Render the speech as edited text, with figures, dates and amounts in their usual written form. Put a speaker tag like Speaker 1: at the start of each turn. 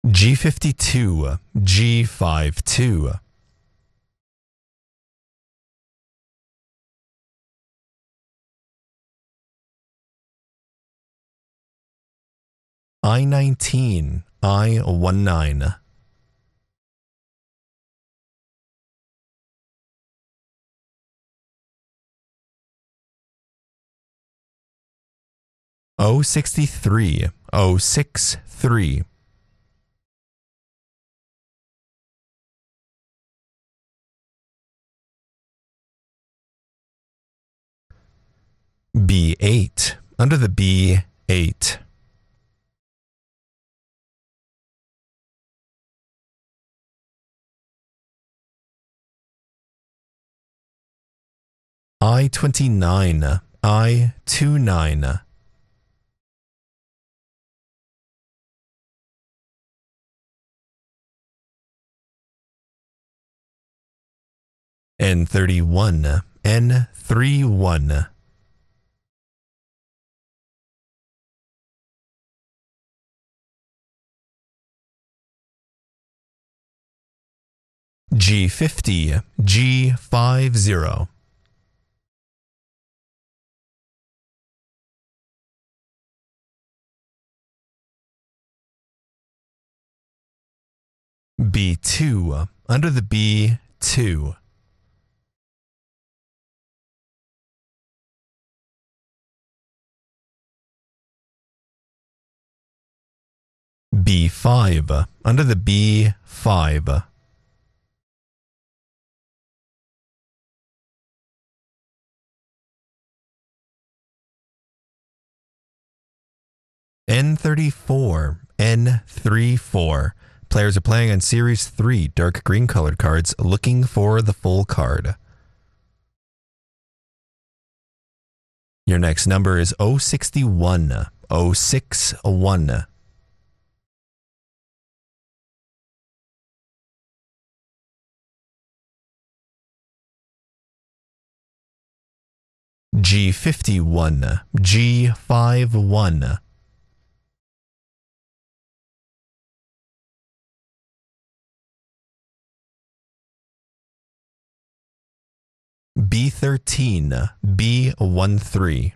Speaker 1: G52, G52. I-19, I-19. O63, O63. B8, under the B8. I-29, I-29. N31, N31. G50, G50. B2, under the B2. B5, under the B5. N34, N34. Players are playing on Series 3 dark green colored cards, looking for the full card. Your next number is 061, 061. G51, G51. B13, B13.